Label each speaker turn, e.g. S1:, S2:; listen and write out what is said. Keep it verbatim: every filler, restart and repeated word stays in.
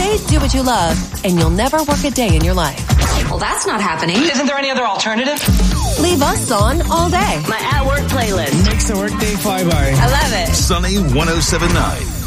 S1: Paid do what you love, and you'll never work a day in your life.
S2: Well, that's not happening.
S3: Isn't there any other alternative?
S1: Leave us on all day.
S2: My at-work playlist.
S4: Makes the workday fly by.
S2: I love it.
S5: Sunny one oh seven point nine.